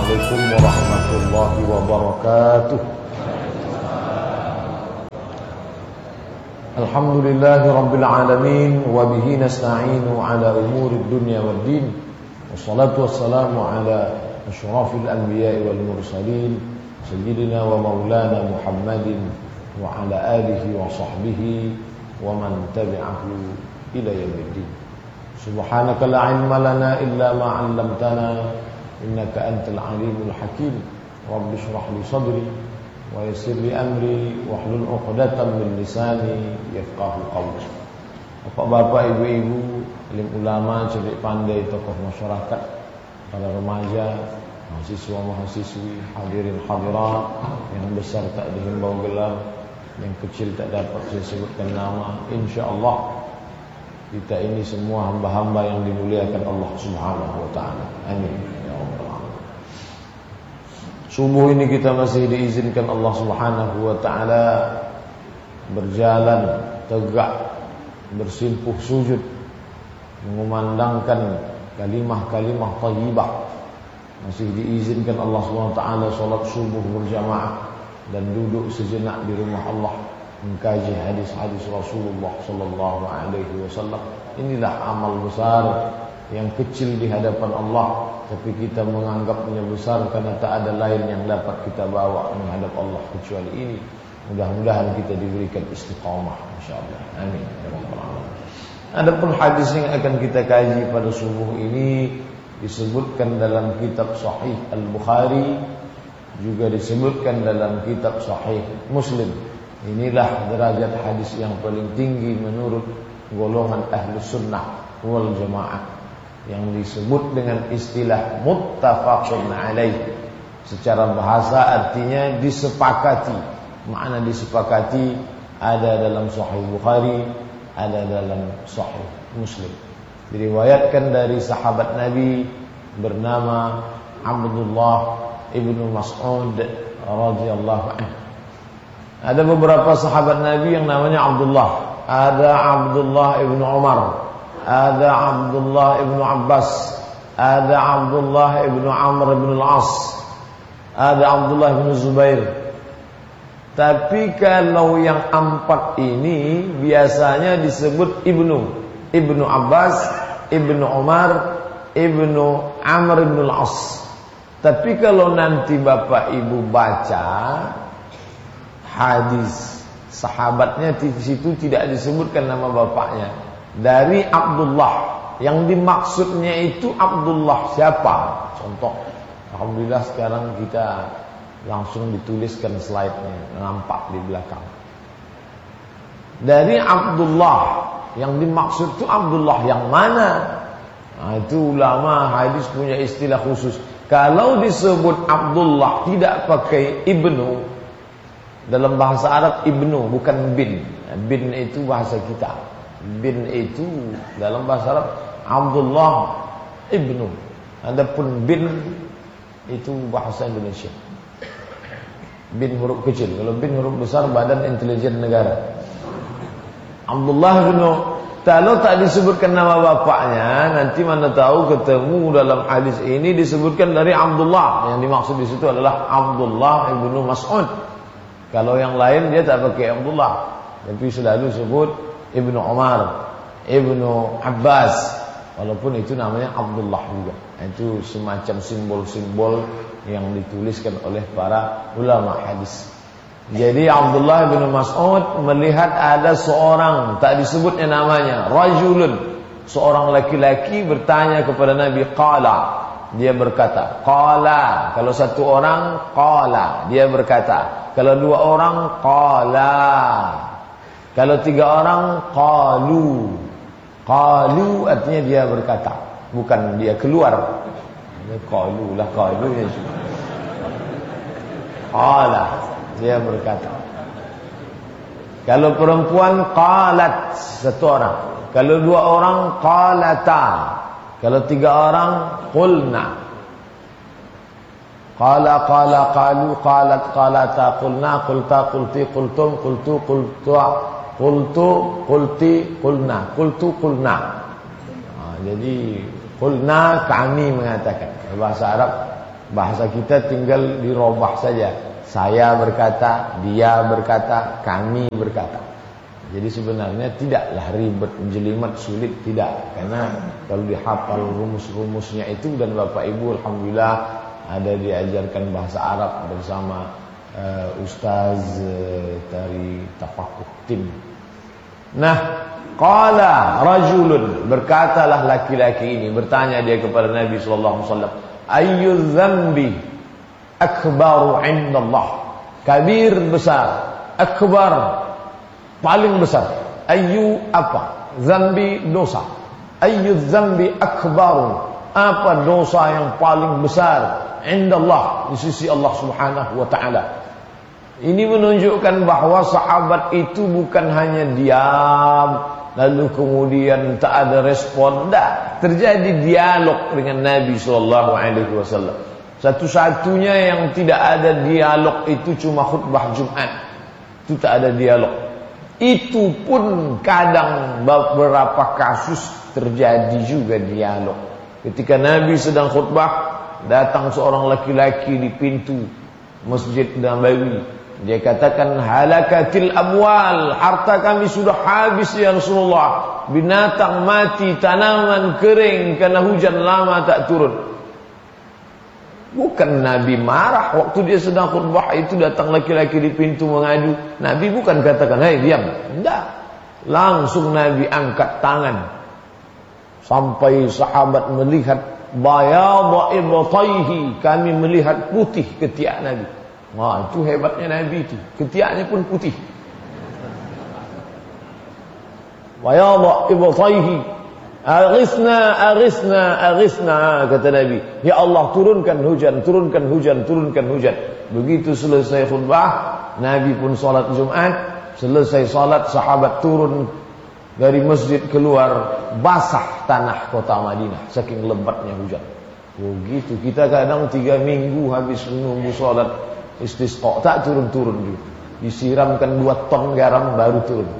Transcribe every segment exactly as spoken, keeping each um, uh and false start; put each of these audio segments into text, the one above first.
Assalamualaikum warahmatullahi wabarakatuh. Alhamdulillahi rabbil alamin wa bihi nasta'inu ala umurid dunya waddin. Wassalatu wassalamu ala asyrafil anbiya'i wal mursalin sayyidina wa maulana Muhammadin wa ala alihi wa sahbihi wa man tabi'ahu ila yaumiddin. Subhanaka la ilma lana illa ma 'allamtana innaka antal alimul hakim. Rabbi shrah li sadri wa yassir li amri wahlul 'uqdatam min lisani yafqahu qawli. Bapak-bapak, ibu-ibu, alim ulama, cerdik pandai, tokoh masyarakat, para remaja, mahasiswa-mahasiswi, hadirin hadirat, yang besar tak dihimbau gelar, yang kecil tak dapat saya sebutkan nama. Insyaallah kita ini semua hamba-hamba yang dimuliakan Allah Subhanahu wa taala. Amin ya rabbal alamin. Subuh ini kita masih diizinkan Allah Subhanahu wa taala berjalan tegak, bersimpuh sujud, mengumandangkan kalimah-kalimah thayyibah. Masih diizinkan Allah Subhanahu wa taala salat subuh berjamaah dan duduk sejenak di rumah Allah mengkaji hadis-hadis Rasulullah sallallahu alaihi wasallam. Inilah amal besar yang kecil di hadapan Allah, tapi kita menganggapnya besar karena tak ada lain yang dapat kita bawa menghadap Allah kecuali ini. Mudah-mudahan kita diberikan istiqamah insyaallah. Amin ya rabbal alamin. Adapun hadis yang akan kita kaji pada subuh ini disebutkan dalam kitab Sahih Al-Bukhari, juga disebutkan dalam kitab Sahih Muslim. Inilah derajat hadis yang paling tinggi menurut golongan Ahlus Sunnah wal Jamaah, yang disebut dengan istilah muttafaqun alaih. Secara bahasa artinya disepakati. Makna disepakati ada dalam Sahih Bukhari, ada dalam Sahih Muslim. Diriwayatkan dari sahabat Nabi bernama Abdullah ibnu Mas'ud radhiyallahu anhu. Ada beberapa sahabat Nabi yang namanya Abdullah. Ada Abdullah ibnu Umar, ada Abdullah ibnu Abbas, ada Abdullah ibnu Amr ibn al-As, ada Abdullah ibnu Zubair. Tapi kalau yang empat ini biasanya disebut ibnu, ibnu Abbas, ibnu Umar, ibnu Amr ibn al-As. Tapi kalau nanti bapak ibu baca hadis sahabatnya, di situ tidak disebutkan nama bapaknya. Dari Abdullah, yang dimaksudnya itu Abdullah siapa? Contoh, alhamdulillah sekarang kita langsung dituliskan slide-nya, nampak di belakang. Dari Abdullah, yang dimaksud itu Abdullah yang mana? Nah, itu ulama hadis punya istilah khusus. Kalau disebut Abdullah tidak pakai ibnu. Dalam bahasa Arab ibnu bukan bin. Bin itu bahasa kita. Bin itu dalam bahasa Arab Abdullah ibnu. Adapun bin itu bahasa Indonesia. Bin huruf kecil. Kalau bin huruf besar Badan Intelijen Negara. Abdullah ibnu. Kalau tak disebutkan nama bapaknya, nanti mana tahu ketemu dalam hadis ini disebutkan dari Abdullah. Yang dimaksud di situ adalah Abdullah ibnu Mas'ud. Kalau yang lain dia tak pakai Abdullah, tapi selalu sebut Ibnu Umar, Ibnu Abbas, walaupun itu namanya Abdullah juga. Itu semacam simbol-simbol yang dituliskan oleh para ulama hadis. Jadi Abdullah bin Mas'ud melihat ada seorang, tak disebutnya namanya, rajulun, seorang laki-laki bertanya kepada Nabi, qala. Dia berkata, qala. Kalau satu orang, qala. Dia berkata. Kalau dua orang, qala. Kalau tiga orang, qalu. Qalu artinya dia berkata, bukan dia keluar. Qalu lah, qalu ya. Qala, dia berkata. Kalau perempuan, qalat, satu orang. Kalau dua orang, qalata. Kalau tiga orang, qulna. Qala qala qalu qalat qalata qulna qulta qulti qultum qultu qultu qultu qulti qulna qultu qulna. Ha, jadi qulna kami mengatakan. Bahasa Arab Bahasa kita tinggal dirubah saja. Saya berkata, dia berkata, kami berkata. Jadi sebenarnya tidaklah ribet, menjelimet, sulit, tidak. Karena kalau dihafal rumus-rumusnya itu, dan Bapak Ibu alhamdulillah ada diajarkan bahasa Arab bersama uh, Ustaz uh, dari Tafakuh Tim. Nah, qala rajulun, berkatalah laki-laki ini, bertanya dia kepada Nabi sallallahu alaihi wasallam, ayyu dzambi akbaru indallah? Kabir, besar, akbar, paling besar. Ayyu apa? Zambi, dosa. Ayyu zambi akbaru, apa dosa yang paling besar indallah, di sisi Allah Subhanahu wa taala. Ini menunjukkan bahwa sahabat itu bukan hanya diam lalu kemudian tak ada respon. Tak, terjadi dialog dengan Nabi sallallahu alaihi wasallam. Satu-satunya yang tidak ada dialog itu cuma khutbah Jumat. Itu tak ada dialog. Itu pun kadang beberapa kasus terjadi juga dialog. Ketika Nabi sedang khutbah, datang seorang laki-laki di pintu Masjid Nabawi. Dia katakan, halakatil amwal, harta kami sudah habis ya Rasulullah. Binatang mati, tanaman kering karena hujan lama tak turun. Bukan Nabi marah waktu dia sedang khutbah itu, datang laki-laki di pintu mengadu. Nabi bukan katakan, hei diam. Tidak. Langsung Nabi angkat tangan. Sampai sahabat melihat bayadha ibtayhi, kami melihat putih ketiak Nabi. Wah, itu hebatnya Nabi itu. Ketiaknya pun putih. Bayadha ibtayhi, Aghithna, aghithna, aghithna, kata Nabi. Ya Allah, turunkan hujan, turunkan hujan, turunkan hujan. Begitu selesai khutbah, Nabi pun salat Jumat. Selesai salat, sahabat turun dari masjid keluar, basah tanah kota Madinah, saking lebatnya hujan. Begitu, kita kadang tiga minggu habis menunggu salat istisqa, tak turun-turun juga. Disiramkan dua ton garam baru turun.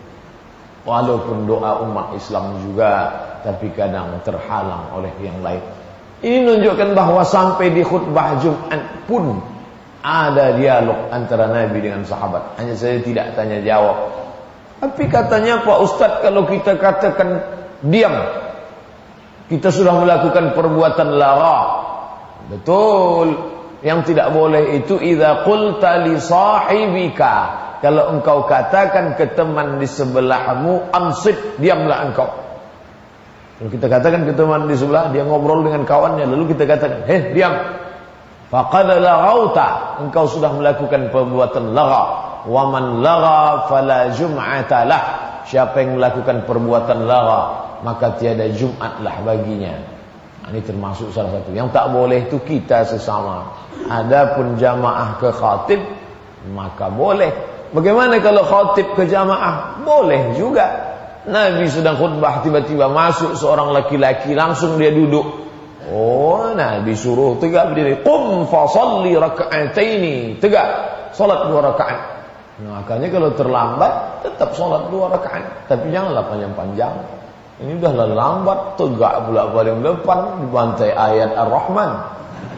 Walaupun doa umat Islam juga, tapi kadang terhalang oleh yang lain. Ini menunjukkan bahwa sampai di khutbah Jumat pun ada dialog antara Nabi dengan sahabat. Hanya saya tidak tanya jawab. Tapi katanya Pak Ustadz, kalau kita katakan diam, kita sudah melakukan perbuatan lara. Betul. Yang tidak boleh itu idza qulta li sahibika, kalau engkau katakan ke teman di sebelahmu, amsit, diamlah engkau. Kalau kita katakan ke teman di sebelah, dia ngobrol dengan kawannya, lalu kita katakan, heh diam, faqad laghauta, engkau sudah melakukan perbuatan lagha. Wa man lagha fala jum'ata lah, siapa yang melakukan perbuatan lagha, maka tiada Jumatlah baginya. Ini termasuk salah satu. Yang tak boleh itu kita sesama. Adapun jamaah ke khatib, maka boleh. Bagaimana kalau khatib ke jamaah? Boleh juga. Nabi sedang khutbah, tiba-tiba masuk seorang laki-laki, langsung dia duduk. Oh, Nabi suruh tegak berdiri. Qum fa shalli raka'ataini, tegak salat dua rakaat. Nah, makanya kalau terlambat tetap salat dua rakaat, tapi janganlah panjang-panjang. Ini udahlah lambat, tegak pula paling depan, dibantai ayat Ar-Rahman.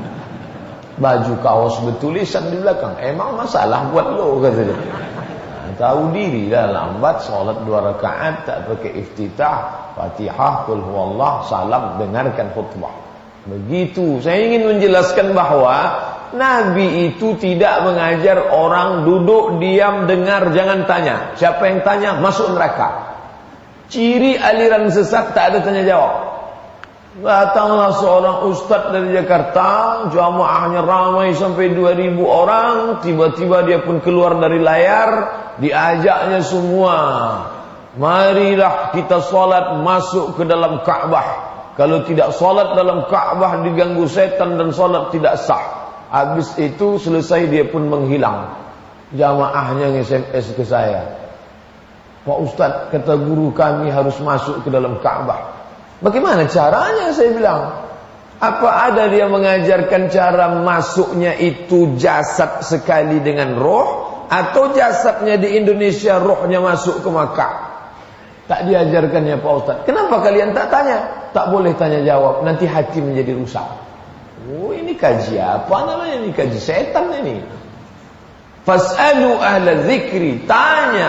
Baju kaos bertulisan di belakang. Emang masalah buat lo, kata dia. Nah, tahu diri dah, lambat, solat dua rakaat, tak pakai iftitah, Fatihah, Qul huwallah, salam, dengarkan khutbah. Begitu. Saya ingin menjelaskan bahwa Nabi itu tidak mengajar orang duduk, diam, dengar, jangan tanya. Siapa yang tanya, masuk neraka. Ciri aliran sesat, tak ada tanya jawab. Datanglah seorang ustaz dari Jakarta, jamaahnya ramai sampai dua ribu orang, tiba-tiba dia pun keluar dari layar, diajaknya semua, marilah kita salat masuk ke dalam Ka'bah. Kalau tidak salat dalam Ka'bah diganggu setan dan salat tidak sah. Habis itu selesai dia pun menghilang. Jamaahnya nge-S M S ke saya, Pak Ustaz, kata guru kami harus masuk ke dalam Ka'bah. Bagaimana caranya? Saya bilang, apa ada dia mengajarkan cara masuknya itu jasad sekali dengan roh, atau jasadnya di Indonesia, rohnya masuk ke Makkah? Tak diajarkannya Pak Ustaz. Kenapa kalian tak tanya? Tak boleh tanya jawab, nanti hati menjadi rusak. Oh, ini kaji apa namanya? Ini kaji setan ini. Fas'alu ahla dzikri, tanya